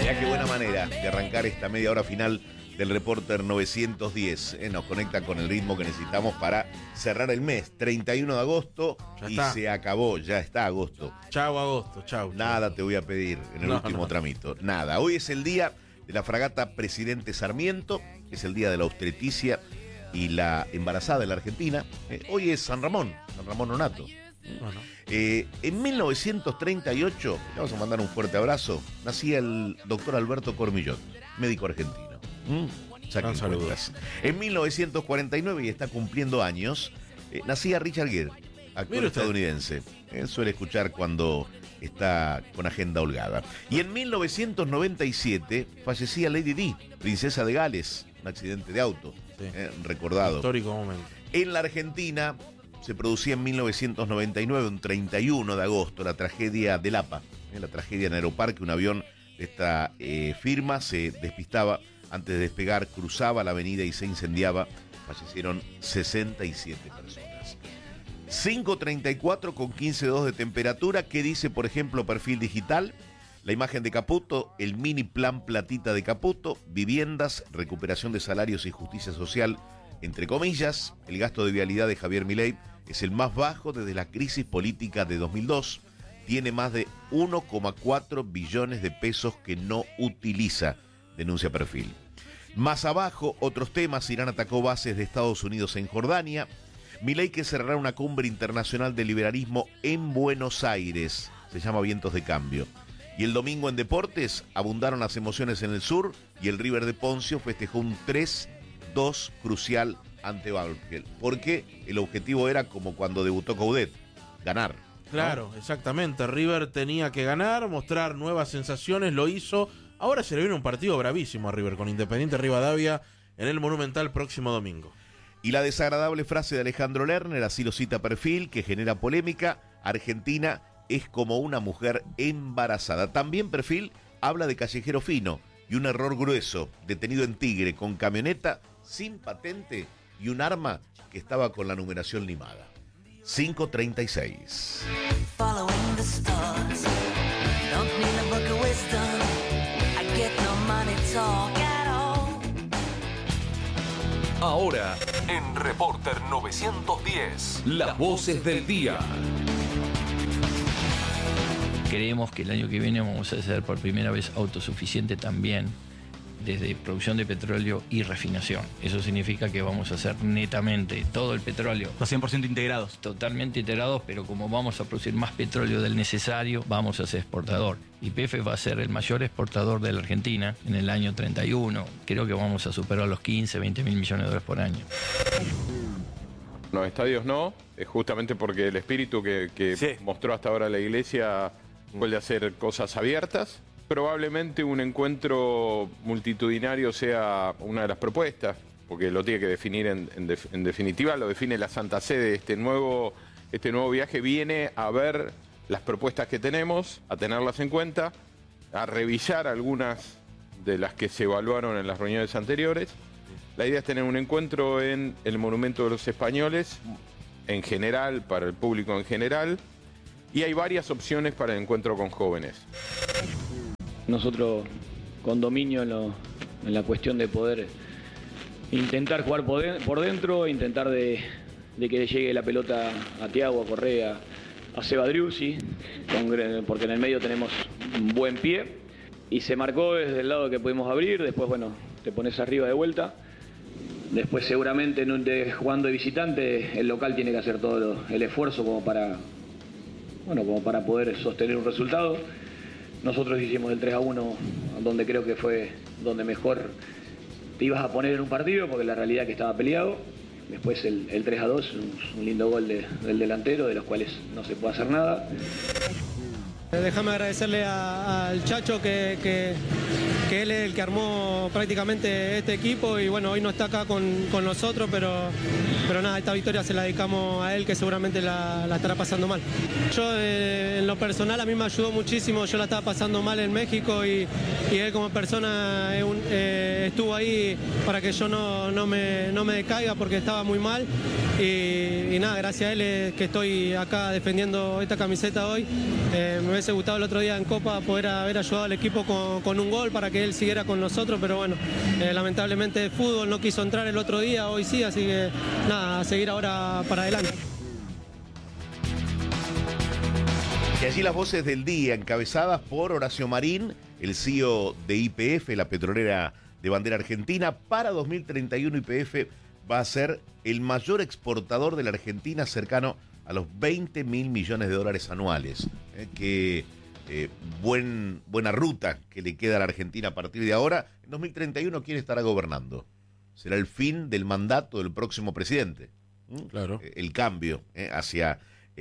Mirá qué buena manera de arrancar esta media hora final del Reporter 910. Nos conecta con el ritmo que necesitamos para cerrar el mes. 31 de agosto Ya y está. se acabó, ya está agosto. Chau, agosto, chau. Nada te voy a pedir en el último tramito. Nada. Hoy es el día de la fragata Presidente Sarmiento, es el día de la obstetricia y la embarazada en la Argentina. Hoy es San Ramón Nonato. Bueno. En 1938, le vamos a mandar un fuerte abrazo, nacía el doctor Alberto Cormillot, médico argentino. Saquen Saludos. cuentas. En 1949, y está cumpliendo años, nacía Richard Gere, actor Mire usted. estadounidense. Suele escuchar cuando está con agenda holgada. Y en 1997 fallecía Lady Di, princesa de Gales, un accidente de auto, Sí. recordado. Histórico momento. En la Argentina se producía en 1999, un 31 de agosto, la tragedia del APA, la tragedia en Aeroparque. Un avión de esta firma se despistaba antes de despegar, cruzaba la avenida y se incendiaba. Fallecieron 67 personas. 5:34 con 15,2 de temperatura. ¿Qué dice, por ejemplo, Perfil Digital? La imagen de Caputo, el mini plan platita de Caputo, viviendas, recuperación de salarios y justicia social, entre comillas. El gasto de vialidad de Javier Milei es el más bajo desde la crisis política de 2002. Tiene más de 1,4 billones de pesos que no utiliza, denuncia Perfil. Más abajo, otros temas. Irán atacó bases de Estados Unidos en Jordania. Milei que cerrará una cumbre internacional de liberalismo en Buenos Aires. Se llama Vientos de Cambio. Y el domingo en deportes abundaron las emociones en el sur y el River de Poncio festejó un 3-2 crucial ante Banfield. Porque el objetivo era como cuando debutó Coudet, ganar. ¿no? Claro, exactamente. River tenía que ganar, mostrar nuevas sensaciones, lo hizo. Ahora se le viene un partido bravísimo a River con Independiente Rivadavia en el Monumental próximo domingo. Y la desagradable frase de Alejandro Lerner, así lo cita Perfil, que genera polémica: Argentina es como una mujer embarazada. También Perfil habla de Callejero Fino y un error grueso, detenido en Tigre con camioneta sin patente y un arma que estaba con la numeración limada. 5:36. Following the stars, don't need a book of wisdom. I get no money talk at all. Ahora, en Reporter 910, las voces del día. Creemos que el año que viene vamos a ser por primera vez autosuficiente también desde producción de petróleo y refinación. Eso significa que vamos a hacer netamente todo el petróleo. Los 100% integrados. Totalmente integrados, pero como vamos a producir más petróleo del necesario, vamos a ser exportador. YPF va a ser el mayor exportador de la Argentina en el año 31. Creo que vamos a superar los 15, 20 mil millones de dólares por año. Los estadios no, es justamente porque el espíritu que Sí. mostró hasta ahora la iglesia fue el de hacer cosas abiertas. Probablemente un encuentro multitudinario sea una de las propuestas, porque lo tiene que definir en definitiva, lo define la Santa Sede. Este nuevo viaje viene a ver las propuestas que tenemos, a tenerlas en cuenta, a revisar algunas de las que se evaluaron en las reuniones anteriores. La idea es tener un encuentro en el Monumento de los Españoles, en general, para el público en general, y hay varias opciones para el encuentro con jóvenes. Nosotros con dominio en la cuestión de poder intentar jugar por dentro, intentar de que le llegue la pelota a Thiago, a Correa, a Seba Driussi, porque en el medio tenemos un buen pie, y se marcó desde el lado que pudimos abrir. Después, bueno, te pones arriba de vuelta. Después seguramente jugando de visitante, el local tiene que hacer todo el esfuerzo como para poder sostener un resultado. Nosotros hicimos el 3-1, donde creo que fue donde mejor te ibas a poner en un partido, porque la realidad es que estaba peleado. Después el 3-2, un lindo gol del delantero, de los cuales no se puede hacer nada. Déjame agradecerle al Chacho que él es el que armó prácticamente este equipo, y bueno, hoy no está acá con nosotros, pero nada, esta victoria se la dedicamos a él, que seguramente la estará pasando mal. Yo en lo personal a mí me ayudó muchísimo. Yo la estaba pasando mal en México y él como persona estuvo ahí para que yo no me decaiga, porque estaba muy mal, y nada, gracias a él es que estoy acá defendiendo esta camiseta hoy. Me hubiese gustado el otro día en Copa poder haber ayudado al equipo con un gol fútbol para que él siguiera con nosotros, pero bueno, lamentablemente el fútbol no quiso entrar el otro día, hoy sí, así que nada, a seguir ahora para adelante. Y allí las voces del día, encabezadas por Horacio Marín, el CEO de YPF, la petrolera de bandera argentina. Para 2031 YPF va a ser el mayor exportador de la Argentina, cercano a los 20 mil millones de dólares anuales. Buena ruta que le queda a la Argentina a partir de ahora. En 2031, ¿quién estará gobernando? Será el fin del mandato del próximo presidente. Claro. El cambio hacia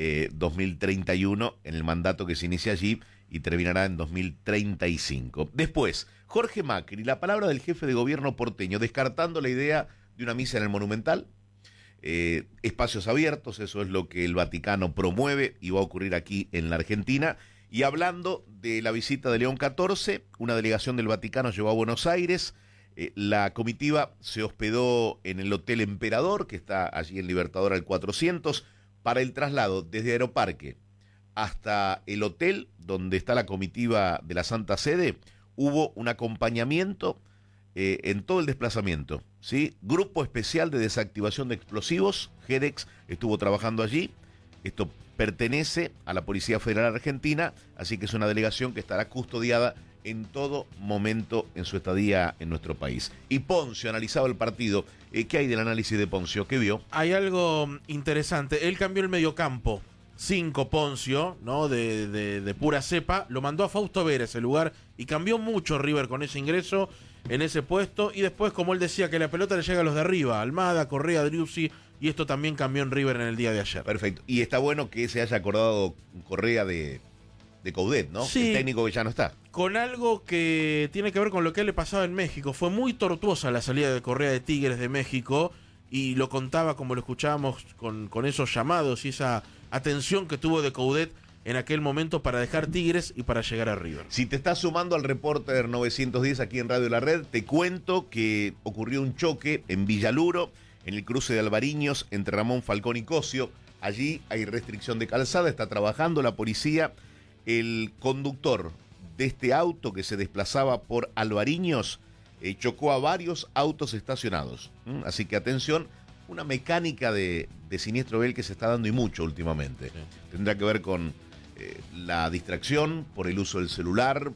2031 en el mandato que se inicia allí y terminará en 2035. Después, Jorge Macri, la palabra del jefe de gobierno porteño, descartando la idea de una misa en el Monumental. Espacios abiertos, eso es lo que el Vaticano promueve y va a ocurrir aquí en la Argentina. Y hablando de la visita de León XIV, una delegación del Vaticano llegó a Buenos Aires. La comitiva se hospedó en el Hotel Emperador, que está allí en Libertador al 400, para el traslado desde Aeroparque hasta el hotel donde está la comitiva de la Santa Sede. Hubo un acompañamiento en todo el desplazamiento, ¿sí? Grupo especial de desactivación de explosivos, GEDEX, estuvo trabajando allí. Esto pertenece a la Policía Federal Argentina, así que es una delegación que estará custodiada en todo momento en su estadía en nuestro país. Y Poncio analizaba el partido. ¿Qué hay del análisis de Poncio? ¿Qué vio? Hay algo interesante. Él cambió el mediocampo. 5 Poncio, ¿no? De pura cepa. Lo mandó a Fausto Vera ese lugar y cambió mucho River con ese ingreso en ese puesto. Y después, como él decía, que la pelota le llega a los de arriba. Almada, Correa, Driussi. Y esto también cambió en River en el día de ayer. Perfecto. Y está bueno que se haya acordado Correa de Coudet, ¿no? Sí, el técnico que ya no está. Con algo que tiene que ver con lo que le pasaba en México. Fue muy tortuosa la salida de Correa de Tigres de México y lo contaba como lo escuchábamos con esos llamados y esa atención que tuvo de Coudet en aquel momento para dejar Tigres y para llegar a River. Si te estás sumando al Reporter 910 aquí en Radio La Red, te cuento que ocurrió un choque en Villaluro, en el cruce de Alvariños, entre Ramón Falcón y Cosio. Allí hay restricción de calzada, está trabajando la policía. El conductor de este auto que se desplazaba por Alvariños chocó a varios autos estacionados. Así que atención, una mecánica de siniestro vial que se está dando y mucho últimamente. Sí. Tendrá que ver con la distracción por el uso del celular.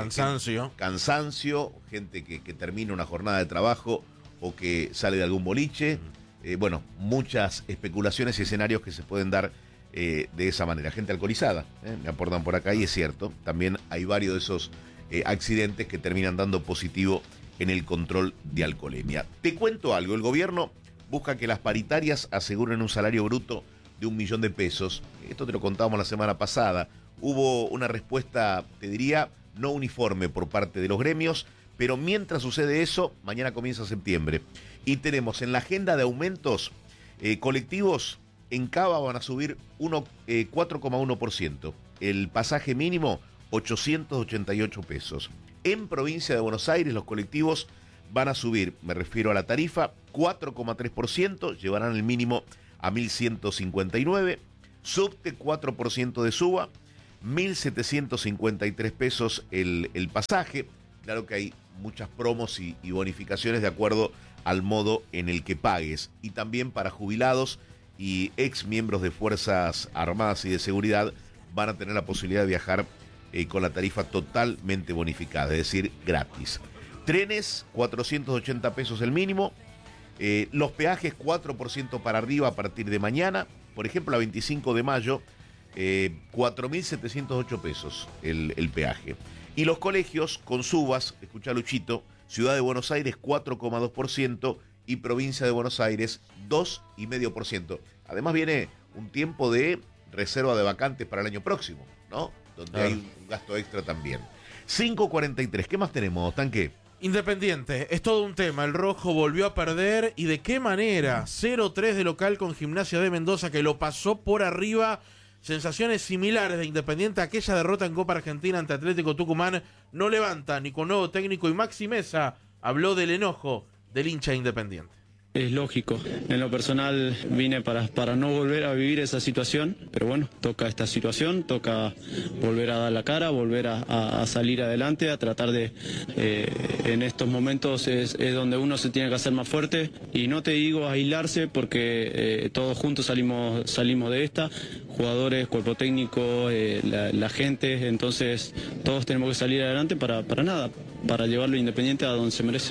Cansancio, gente que termina una jornada de trabajo o que sale de algún boliche. Bueno, muchas especulaciones y escenarios que se pueden dar de esa manera. Gente alcoholizada, me aportan por acá y es cierto, también hay varios de esos accidentes que terminan dando positivo en el control de alcoholemia. Te cuento algo, el gobierno busca que las paritarias aseguren un salario bruto de 1 millón de pesos. Esto te lo contábamos la semana pasada. Hubo una respuesta, te diría, no uniforme por parte de los gremios, pero mientras sucede eso, mañana comienza septiembre. Y tenemos en la agenda de aumentos colectivos. En Cava van a subir 4,1%. El pasaje mínimo, 888 pesos. En provincia de Buenos Aires, los colectivos van a subir, me refiero a la tarifa, 4,3%, llevarán el mínimo a 1.159. Subte, 4% de suba, 1.753 pesos el pasaje. Claro que hay muchas promos y bonificaciones de acuerdo al modo en el que pagues. Y también para jubilados y ex miembros de Fuerzas Armadas y de Seguridad van a tener la posibilidad de viajar con la tarifa totalmente bonificada, es decir, gratis. Trenes, 480 pesos el mínimo. Los peajes, 4% para arriba a partir de mañana. Por ejemplo, a 25 de mayo, 4.708 pesos el peaje. Y los colegios con subas, escucha Luchito, Ciudad de Buenos Aires 4,2% y Provincia de Buenos Aires 2,5%. Además viene un tiempo de reserva de vacantes para el año próximo, ¿no? Donde hay un gasto extra también. 5:43, ¿qué más tenemos, Tanque? Independiente, es todo un tema. El rojo volvió a perder y de qué manera. 0-3 de local con Gimnasia de Mendoza que lo pasó por arriba. Sensaciones similares de Independiente. Aquella derrota en Copa Argentina ante Atlético Tucumán no levanta ni con nuevo técnico y Maxi Mesa habló del enojo del hincha Independiente. es lógico. En lo personal vine para no volver a vivir esa situación, pero bueno, toca esta situación, toca volver a dar la cara, volver a salir adelante, a tratar de, en estos momentos es donde uno se tiene que hacer más fuerte, y no te digo aislarse porque todos juntos salimos de esta, jugadores, cuerpo técnico, la gente, entonces todos tenemos que salir adelante para nada, para llevarlo Independiente a donde se merece.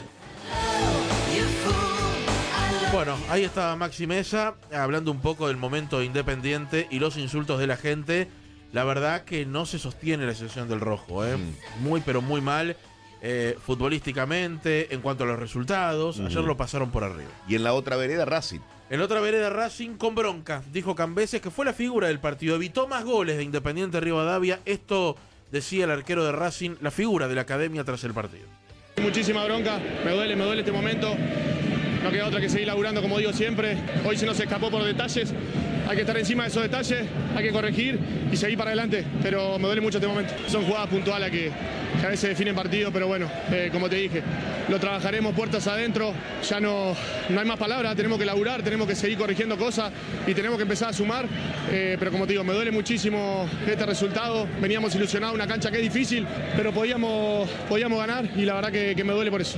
Bueno, ahí estaba Maxi Meza hablando un poco del momento Independiente y los insultos de la gente. La verdad que no se sostiene la situación del Rojo, muy pero muy mal, futbolísticamente, en cuanto a los resultados. Ayer lo pasaron por arriba. Y en la otra vereda, Racing. En la otra vereda, Racing con bronca, dijo Cambeses, que fue la figura del partido. Evitó más goles de Independiente Rivadavia. Esto decía el arquero de Racing, la figura de la academia tras el partido. Muchísima bronca, me duele este momento. No queda otra que seguir laburando, como digo siempre. Hoy se nos escapó por detalles. Hay que estar encima de esos detalles, hay que corregir y seguir para adelante. Pero me duele mucho este momento. Son jugadas puntuales que a veces definen partidos, pero bueno, como te dije, lo trabajaremos puertas adentro. Ya no hay más palabras, tenemos que laburar, tenemos que seguir corrigiendo cosas y tenemos que empezar a sumar. Pero como te digo, me duele muchísimo este resultado. Veníamos ilusionados, una cancha que es difícil, pero podíamos ganar y la verdad que me duele por eso.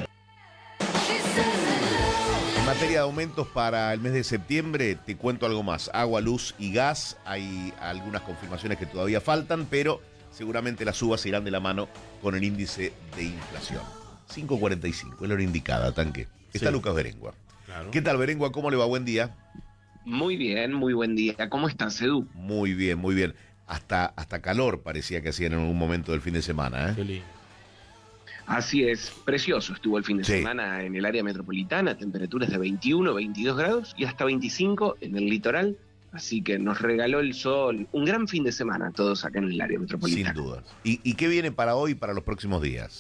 En materia de aumentos para el mes de septiembre, te cuento algo más. Agua, luz y gas, hay algunas confirmaciones que todavía faltan, pero seguramente las subas se irán de la mano con el índice de inflación. 5.45, es la hora indicada, Tanque. Está Lucas Berengua. Claro. ¿Qué tal, Berengua? ¿Cómo le va? Buen día. Muy bien, muy buen día. ¿Cómo estás, Edu? Muy bien, muy bien. Hasta calor parecía que hacían en algún momento del fin de semana, ¿eh? Qué lindo. Así es, precioso estuvo el fin de semana en el área metropolitana, temperaturas de 21, 22 grados y hasta 25 en el litoral, así que nos regaló el sol un gran fin de semana a todos acá en el área metropolitana. Sin duda. ¿Y qué viene para hoy y para los próximos días?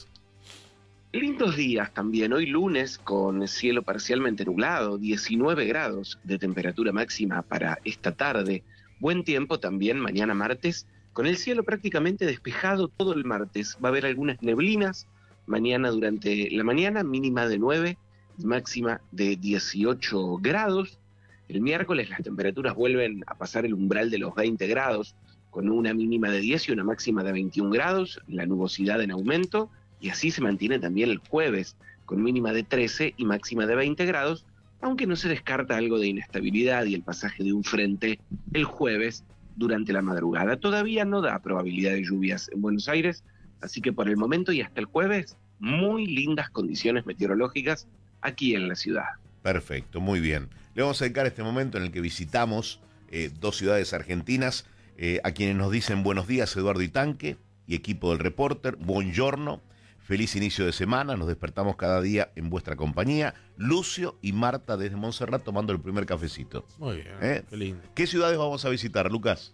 Lindos días también, hoy lunes con cielo parcialmente nublado, 19 grados de temperatura máxima para esta tarde, buen tiempo también mañana martes, con el cielo prácticamente despejado todo el martes, va a haber algunas neblinas. Mañana durante la mañana, mínima de 9, máxima de 18 grados. El miércoles las temperaturas vuelven a pasar el umbral de los 20 grados, con una mínima de 10 y una máxima de 21 grados, la nubosidad en aumento, y así se mantiene también el jueves, con mínima de 13 y máxima de 20 grados, aunque no se descarta algo de inestabilidad y el pasaje de un frente el jueves durante la madrugada. Todavía no da probabilidad de lluvias en Buenos Aires, así que por el momento y hasta el jueves, muy lindas condiciones meteorológicas aquí en la ciudad. Perfecto, muy bien. Le vamos a dedicar este momento en el que visitamos dos ciudades argentinas, a quienes nos dicen buenos días, Eduardo y Tanque, y equipo del Reporter, buongiorno, feliz inicio de semana, nos despertamos cada día en vuestra compañía, Lucio y Marta desde Montserrat tomando el primer cafecito. Muy bien, qué lindo. ¿Qué ciudades vamos a visitar, Lucas?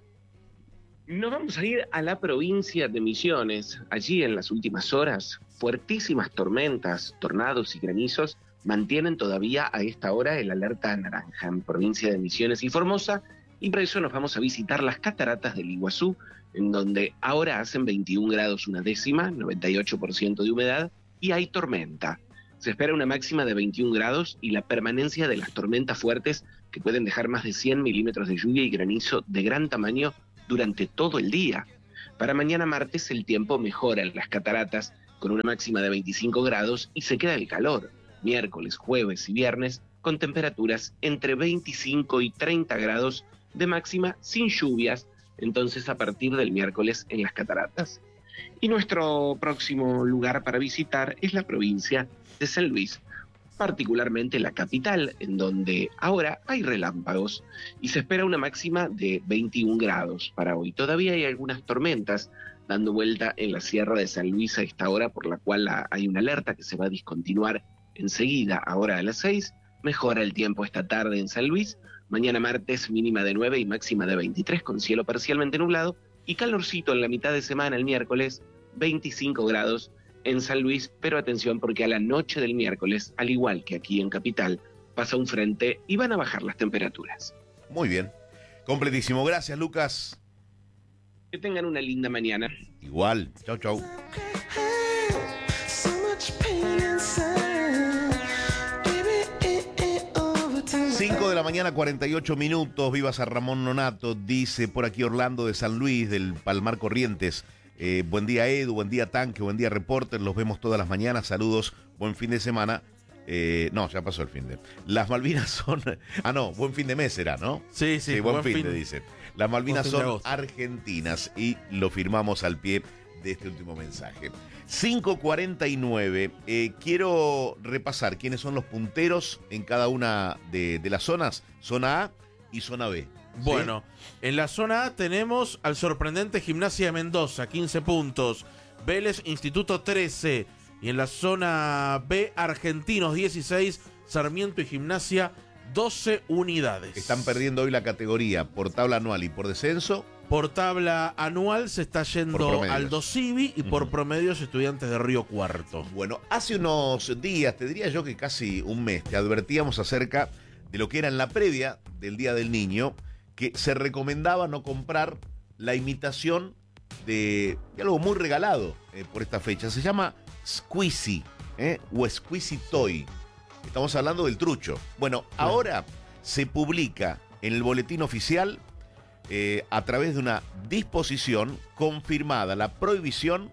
Nos vamos a ir a la provincia de Misiones. Allí en las últimas horas, fuertísimas tormentas, tornados y granizos mantienen todavía a esta hora el alerta naranja en provincia de Misiones y Formosa, y por eso nos vamos a visitar las cataratas del Iguazú, en donde ahora hacen 21 grados una décima, 98% de humedad, y hay tormenta. Se espera una máxima de 21 grados y la permanencia de las tormentas fuertes que pueden dejar más de 100 milímetros de lluvia y granizo de gran tamaño durante todo el día. Para mañana martes el tiempo mejora en las cataratas con una máxima de 25 grados y se queda el calor. Miércoles, jueves y viernes con temperaturas entre 25 y 30 grados de máxima sin lluvias, entonces a partir del miércoles en las cataratas. Y nuestro próximo lugar para visitar es la provincia de San Luis, particularmente la capital, en donde ahora hay relámpagos y se espera una máxima de 21 grados para hoy. Todavía hay algunas tormentas dando vuelta en la Sierra de San Luis a esta hora, por la cual hay una alerta que se va a discontinuar enseguida, ahora a las 6. Mejora el tiempo esta tarde en San Luis. Mañana martes mínima de 9 y máxima de 23 con cielo parcialmente nublado y calorcito en la mitad de semana el miércoles, 25 grados en San Luis, pero atención porque a la noche del miércoles, al igual que aquí en Capital, pasa un frente y van a bajar las temperaturas. Muy bien, completísimo. Gracias, Lucas. Que tengan una linda mañana. Igual, chau, chau. 5 de la mañana, 48 minutos. Viva San Ramón Nonato, dice por aquí Orlando de San Luis, del Palmar Corrientes. Buen día, Edu, buen día, Tanque, buen día, Reporter. Los vemos todas las mañanas. Saludos, buen fin de semana. No, ya pasó el fin de. Las Malvinas son. Buen fin de mes será, ¿no? Sí, buen fin de, dicen. Las Malvinas son argentinas y lo firmamos al pie de este último mensaje. 5:49. Quiero repasar quiénes son los punteros en cada una de las zonas. Zona A y zona B. Bueno, en la zona A tenemos al sorprendente Gimnasia de Mendoza, 15 puntos. Vélez Instituto 13. Y en la zona B, Argentinos 16, Sarmiento y Gimnasia 12 unidades. Están perdiendo hoy la categoría por tabla anual y por descenso. Por tabla anual se está yendo Aldo Civi y por promedios Estudiantes de Río Cuarto. Bueno, hace unos días, te diría yo que casi un mes, te advertíamos acerca de lo que era en la previa del Día del Niño, que se recomendaba no comprar la imitación de algo muy regalado por esta fecha. Se llama Squeezy o Squeezy Toy. Estamos hablando del trucho. Bueno, ahora se publica en el boletín oficial a través de una disposición confirmada la prohibición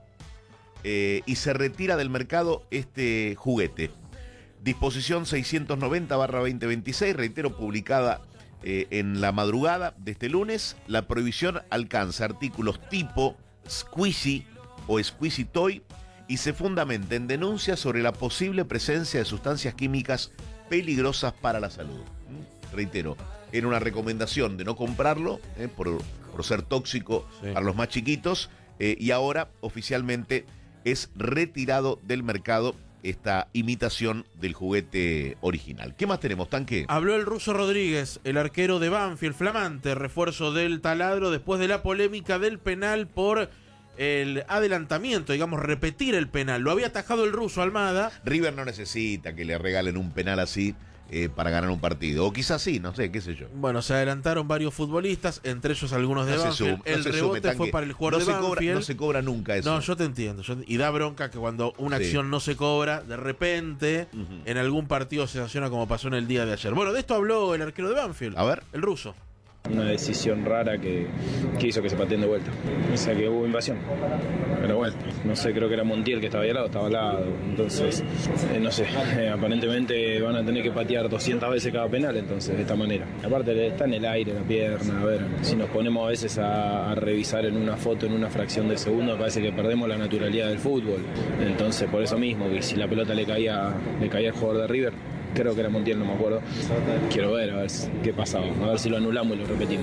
y se retira del mercado este juguete. Disposición 690/2026, reitero, publicada en la madrugada de este lunes. La prohibición alcanza artículos tipo Squeezy o Squeezy Toy y se fundamenta en denuncias sobre la posible presencia de sustancias químicas peligrosas para la salud. Reitero, era una recomendación de no comprarlo por ser tóxico para los más chiquitos y ahora oficialmente es retirado del mercado esta imitación del juguete original. ¿Qué más tenemos, Tanque? Habló el Ruso Rodríguez, el arquero de Banfield, flamante refuerzo del taladro después de la polémica del penal por el adelantamiento, digamos, repetir el penal. Lo había atajado el ruso Almada. River no necesita que le regalen un penal así para ganar un partido. O quizás sí, no sé, qué sé yo. Bueno, se adelantaron varios futbolistas, entre ellos algunos de Banfield. El rebote fue para el jugador de Banfield. No se cobra nunca eso. No, yo te entiendo. Y da bronca que cuando una acción no se cobra, de repente, en algún partido se sanciona como pasó en el día de ayer. Bueno, de esto habló el arquero de Banfield. A ver. El ruso. Una decisión rara que hizo que se pateen de vuelta. O sea que hubo invasión. Pero bueno, no sé, creo que era Montiel que estaba al lado. Entonces, no sé, aparentemente van a tener que patear 200 veces cada penal, entonces, de esta manera. Aparte, está en el aire la pierna. A ver, si nos ponemos a veces a revisar en una foto, en una fracción de segundo, parece que perdemos la naturalidad del fútbol. Entonces, por eso mismo, que si la pelota le caía al jugador de River, creo que era Montiel, no me acuerdo. Quiero ver a ver qué pasaba, a ver si lo anulamos y lo repetimos.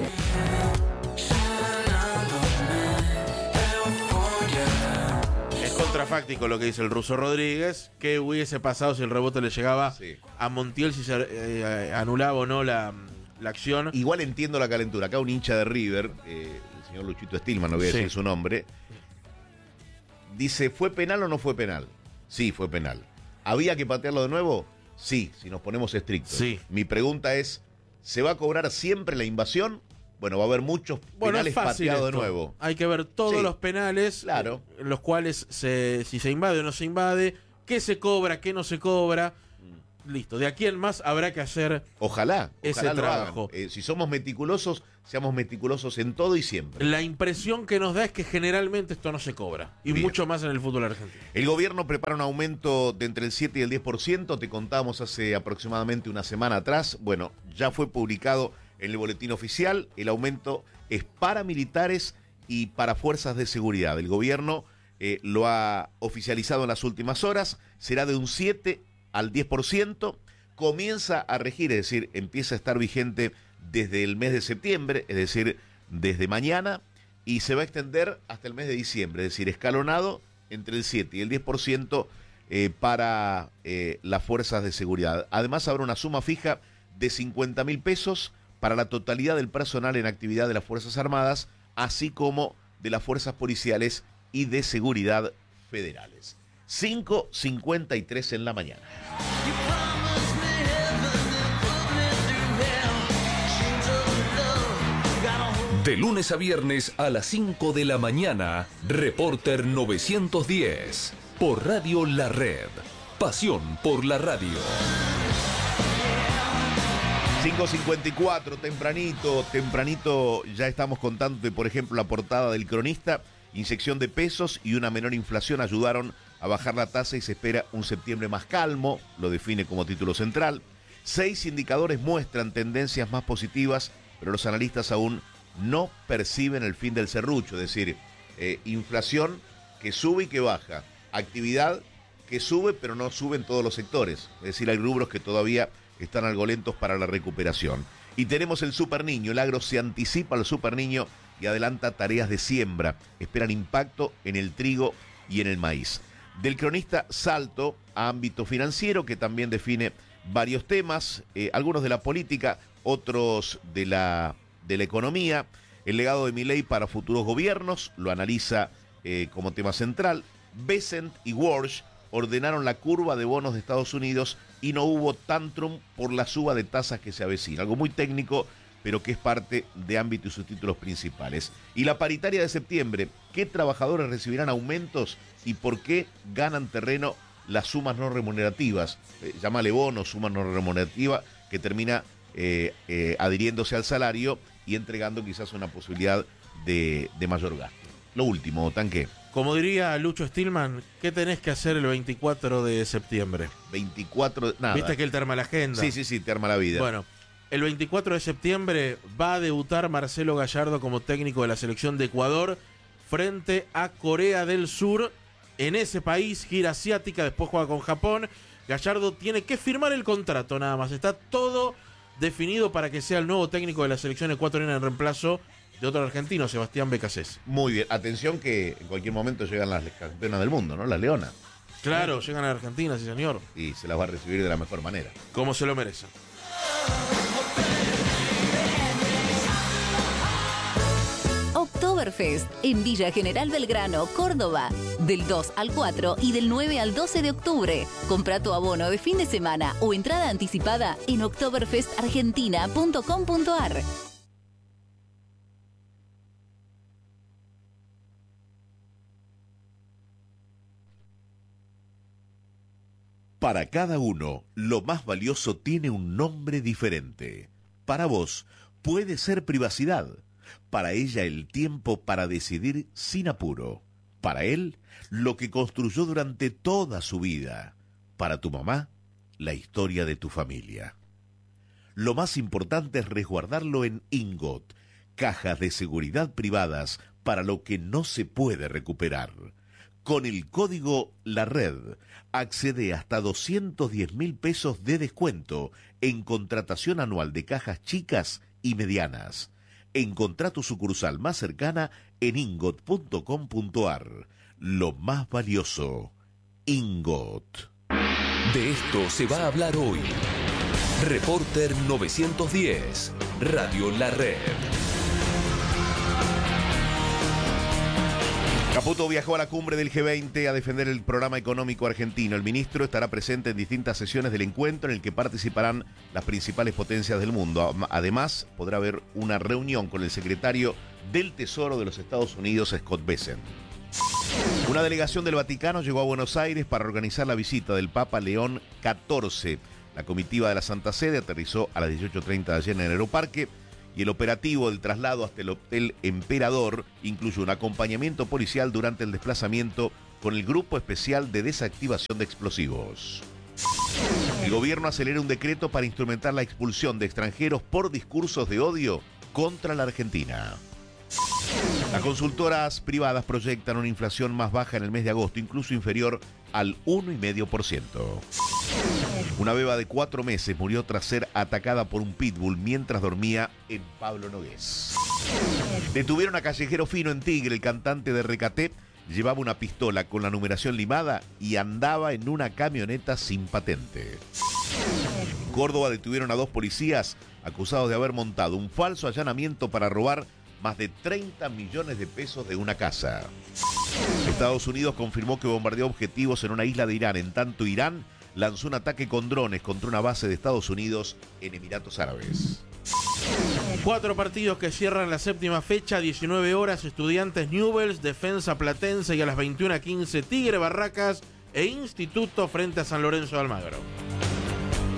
Es contrafáctico lo que dice el Ruso Rodríguez. ¿Qué hubiese pasado si el rebote le llegaba a Montiel, si se anulaba o no la acción? Igual entiendo la calentura. Acá un hincha de River, el señor Luchito Stillman, no voy a decir su nombre, dice, ¿fue penal o no fue penal? Sí, fue penal. ¿Había que patearlo de nuevo? Sí, si nos ponemos estrictos. Sí. Mi pregunta es, ¿se va a cobrar siempre la invasión? Bueno, va a haber muchos penales pateados de nuevo. Hay que ver todos los penales, en los cuales si se invade o no se invade, qué se cobra, qué no se cobra. Listo, de aquí en más habrá que hacer ese trabajo. Si somos meticulosos, seamos meticulosos en todo y siempre. La impresión que nos da es que generalmente esto no se cobra, y mucho más en el fútbol argentino. El gobierno prepara un aumento de entre el 7 y el 10%, te contábamos hace aproximadamente una semana atrás. Bueno, ya fue publicado en el boletín oficial, el aumento es para militares y para fuerzas de seguridad. El gobierno lo ha oficializado en las últimas horas, será de un 7 al 10%, comienza a regir, es decir, empieza a estar vigente desde el mes de septiembre, es decir, desde mañana, y se va a extender hasta el mes de diciembre, es decir, escalonado entre el 7 y el 10% para las fuerzas de seguridad. Además, habrá una suma fija de 50.000 pesos para la totalidad del personal en actividad de las Fuerzas Armadas, así como de las fuerzas policiales y de seguridad federales. 5:53 en la mañana. De lunes a viernes a las 5 de la mañana, Reporter 910, por Radio La Red. Pasión por la radio. 5:54, tempranito ya estamos contando, por ejemplo, la portada del Cronista. Inyección de pesos y una menor inflación ayudaron a bajar la tasa y se espera un septiembre más calmo, lo define como título central. 6 indicadores muestran tendencias más positivas, pero los analistas aún no perciben el fin del serrucho, es decir, inflación que sube y que baja, actividad que sube pero no sube en todos los sectores, es decir, hay rubros que todavía están algo lentos para la recuperación. Y tenemos el Super Niño, el agro se anticipa al Super Niño y adelanta tareas de siembra, esperan impacto en el trigo y en el maíz. Del Cronista salto a ámbito financiero, que también define varios temas, algunos de la política, otros de la economía. El legado de Milei para futuros gobiernos lo analiza como tema central. Bessent y Walsh ordenaron la curva de bonos de Estados Unidos y no hubo tantrum por la suba de tasas que se avecina. Algo muy técnico, pero que es parte de ámbito y sus títulos principales. Y la paritaria de septiembre, ¿qué trabajadores recibirán aumentos y por qué ganan terreno las sumas no remunerativas? Llámale bono, suma no remunerativa, que termina adhiriéndose al salario y entregando quizás una posibilidad de mayor gasto. Lo último, Tanque. Como diría Lucho Stillman, ¿qué tenés que hacer el 24 de septiembre? 24, nada. ¿Viste que él te arma la agenda? Sí, te arma la vida. Bueno, el 24 de septiembre va a debutar Marcelo Gallardo como técnico de la selección de Ecuador frente a Corea del Sur. En ese país, gira asiática, después juega con Japón. Gallardo tiene que firmar el contrato nada más. Está todo definido para que sea el nuevo técnico de la selección ecuatoriana en reemplazo de otro argentino, Sebastián Becasés. Muy bien, atención que en cualquier momento llegan las campeonas del mundo, ¿no? Las Leonas. Claro, llegan a Argentina, sí señor. Y se las va a recibir de la mejor manera. Como se lo merecen. Oktoberfest en Villa General Belgrano, Córdoba. Del 2 al 4 y del 9 al 12 de octubre. Compra tu abono de fin de semana o entrada anticipada en oktoberfestargentina.com.ar. Para cada uno, lo más valioso tiene un nombre diferente. Para vos, puede ser privacidad. Para ella, el tiempo para decidir sin apuro. Para él, lo que construyó durante toda su vida. Para tu mamá, la historia de tu familia. Lo más importante es resguardarlo en Ingot, cajas de seguridad privadas para lo que no se puede recuperar. Con el código La Red, accede hasta 210.000 pesos de descuento en contratación anual de cajas chicas y medianas. Encontrá tu sucursal más cercana en ingot.com.ar. Lo más valioso, Ingot. De esto se va a hablar hoy. Reporter 910, Radio La Red. Caputo viajó a la cumbre del G20 a defender el programa económico argentino. El ministro estará presente en distintas sesiones del encuentro en el que participarán las principales potencias del mundo. Además, podrá haber una reunión con el secretario del Tesoro de los Estados Unidos, Scott Bessent. Una delegación del Vaticano llegó a Buenos Aires para organizar la visita del Papa León XIV. La comitiva de la Santa Sede aterrizó a las 18:30 de ayer en el Aeroparque. Y el operativo del traslado hasta el Hotel Emperador incluye un acompañamiento policial durante el desplazamiento con el Grupo Especial de Desactivación de Explosivos. El gobierno acelera un decreto para instrumentar la expulsión de extranjeros por discursos de odio contra la Argentina. Las consultoras privadas proyectan una inflación más baja en el mes de agosto, incluso inferior al 1,5%. Una beba de 4 meses murió tras ser atacada por un pitbull mientras dormía en Pablo Nogués. Detuvieron a Callejero Fino en Tigre. El cantante de Recaté llevaba una pistola con la numeración limada y andaba en una camioneta sin patente. En Córdoba detuvieron a 2 policías acusados de haber montado un falso allanamiento para robar más de 30 millones de pesos de una casa. Estados Unidos confirmó que bombardeó objetivos en una isla de Irán. En tanto, Irán lanzó un ataque con drones contra una base de Estados Unidos en Emiratos Árabes. 4 partidos que cierran la 7ª fecha, 19 horas, Estudiantes Newell's, Defensa Platense y a las 21:15 Tigre Barracas e Instituto frente a San Lorenzo de Almagro.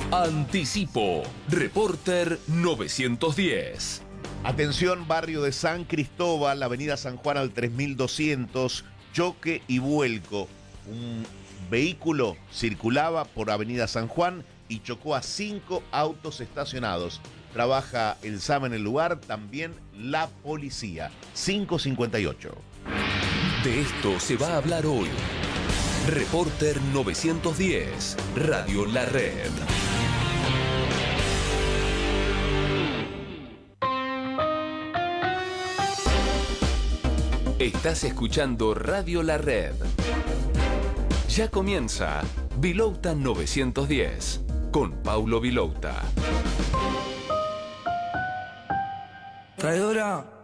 Anticipo. Reporter 910. Atención, barrio de San Cristóbal, avenida San Juan al 3200, choque y vuelco. Un vehículo circulaba por avenida San Juan y chocó a 5 autos estacionados. Trabaja el SAM en el lugar, también la policía. 558. De esto se va a hablar hoy. Reporter 910, Radio La Red. Estás escuchando Radio La Red. Ya comienza Vilouta 910 con Paulo Vilouta. Traidora.